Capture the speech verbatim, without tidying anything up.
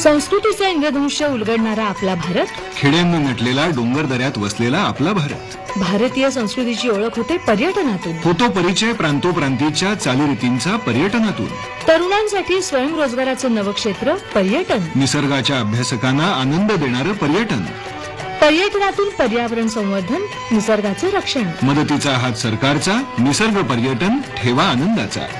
संस्कृतीचे इंद्रधनुष्य उलगडणारा आपला भारत, खेड्यांना नटलेला डोंगर दऱ्यात वसलेला आपला भारत. भारतीय संस्कृतीची ओळख होते पर्यटनातून. होतो परिचय प्रांतोप्रांतीच्या चालीरीतींचा पर्यटनातून. तरुणांसाठी स्वयंरोजगाराचं नवक्षेत्र पर्यटन. निसर्गाच्या अभ्यासकांना आनंद देणारं पर्यटन. पर्यटनातून पर्यावरण संवर्धन, निसर्गाचे रक्षण. मदतीचा हात सरकारचा, निसर्ग पर्यटन ठेवा आनंदाचा.